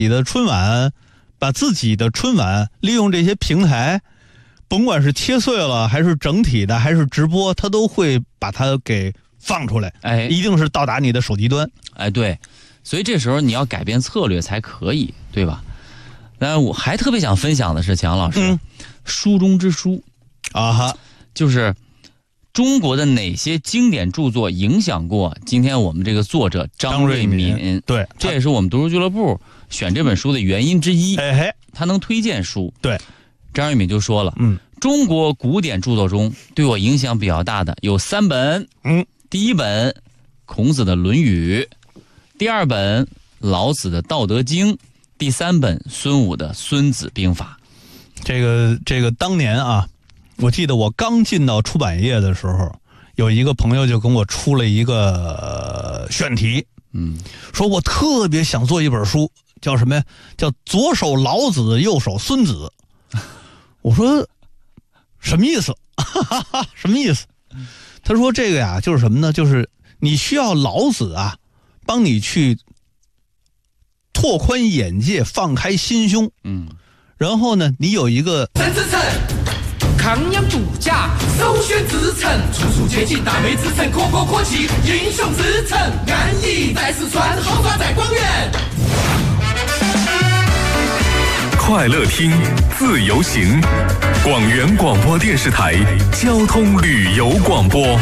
你的春晚，把自己的春晚利用这些平台，甭管是切碎了还是整体的还是直播，它都会把它给放出来，一定是到达你的手机端。 对，所以这时候你要改变策略才可以，对吧？但我还特别想分享的是强老师，书中之书啊哈， 就是中国的哪些经典著作影响过今天我们这个作者张瑞敏？ 对， 这也是我们读书俱乐部选这本书的原因之一。他能推荐书。 对， 张瑞敏就说了，中国古典著作中对我影响比较大的有3本。第一本孔子的《论语》，第2本老子的《道德经》，第3本孙武的《孙子兵法》。 这个当年啊，我记得我刚进到出版业的时候，有一个朋友就跟我出了一个选题，说我特别想做一本书，叫什么呀？叫左手老子，右手孙子。我说什么意思？什么意思？他说这个呀，就是什么呢？就是你需要老子啊，帮你去拓宽眼界，放开心胸。然后呢，你有一个三支称，抗阳度假，首选之城，处处接近大美之城，可歌可泣，英雄之城，安逸在四川，豪华在广元。 快乐听，自由行，广元广播电视台交通旅游广播。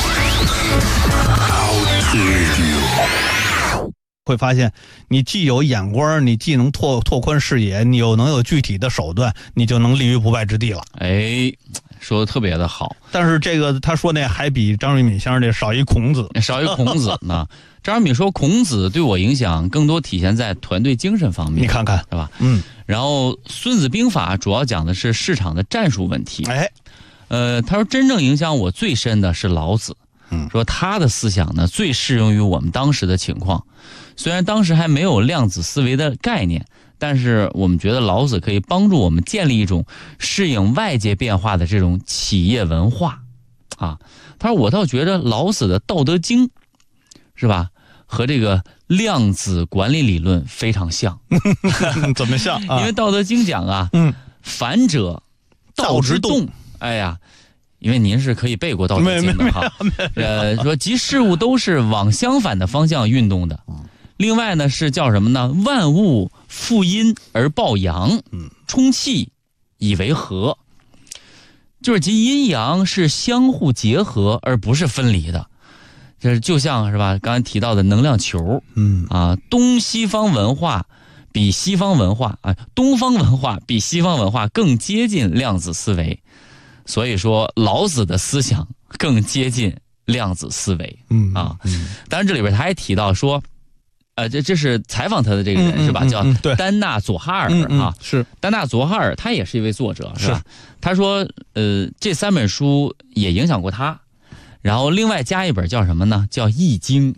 会发现你既有眼光，你既能拓宽视野，你又能有具体的手段，你就能立于不败之地了。 说的特别的好。 但是这个他说那还比张瑞敏先生这少一孔子， 呢。张瑞敏说孔子对我影响更多体现在团队精神方面， 你看看是吧？然后孙子兵法主要讲的是市场的战术问题。他说真正影响我最深的是老子。说他的思想呢最适用于我们当时的情况，虽然当时还没有量子思维的概念，但是我们觉得老子可以帮助我们建立一种适应外界变化的这种企业文化啊。他说我倒觉得老子的《道德经》是吧，和这个量子管理理论非常像。 怎么像？ 因为《道德经》讲啊，反者道之动。因为您是可以背过《道德经》的哈，说即事物都是往相反的方向运动的。另外呢是叫什么呢？万物负阴而抱阳，充气以为和。就是即阴阳是相互结合，而不是分离的。这就像是吧，刚才提到的能量球，东西方文化比西方文化东方文化比西方文化更接近量子思维。所以说老子的思想更接近量子思维。当然这里边他还提到说这是采访他的这个人是吧，叫丹纳佐哈尔是丹纳佐哈尔，他也是一位作者是吧？他说这3本书也影响过他，然后另外加一本叫什么呢？叫易经。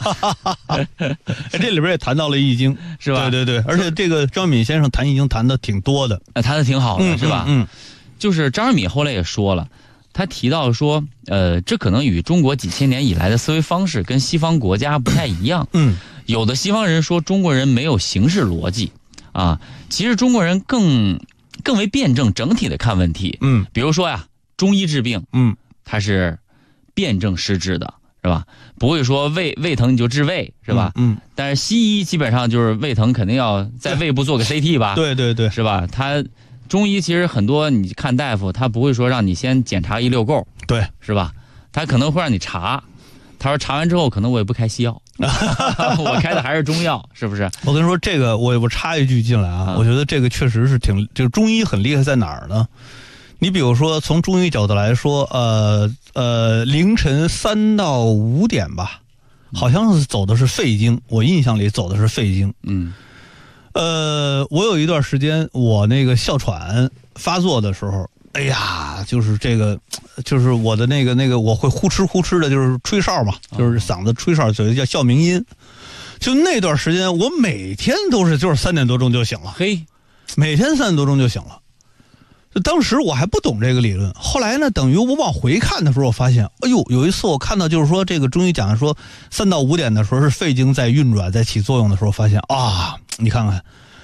这里边也谈到了易经是吧？ 对，而且这个张敏先生谈易经谈的挺多的， 谈的挺好的是吧？就是张瑞敏后来也说了，他提到说这可能与中国几千年以来的思维方式跟西方国家不太一样。有的西方人说中国人没有形式逻辑啊，其实中国人更为辩证整体的看问题。比如说呀，中医治病，它是辩证施治的，是吧？不会说胃疼你就治胃，是吧？但是西医基本上就是胃疼肯定要在胃部做个 CT 吧？ 对， 是吧？中医其实很多，你看大夫，他不会说让你先检查一溜够， 对， 是吧？他可能会让你查，他说查完之后，可能我也不开西药，我开的还是中药，是不是？ 我跟你说，这个我插一句进来啊，我觉得这个确实是就是中医很厉害在哪儿呢？你比如说从中医角度来说，凌晨3到5点吧，好像是走的是肺经，我印象里走的是肺经。我有一段时间我那个哮喘发作的时候，就是这个，就是我的那个我会呼哧的，就是吹哨嘛，就是嗓子吹哨，所以叫哮鸣音。就那段时间，我每天都是就是3点多钟就醒了，每天3点多钟就醒了。当时我还不懂这个理论，后来呢，等于我往回看的时候，我发现，有一次我看到就是说这个中医讲说3到5点的时候是肺经在运转，在起作用的时候，发现你看看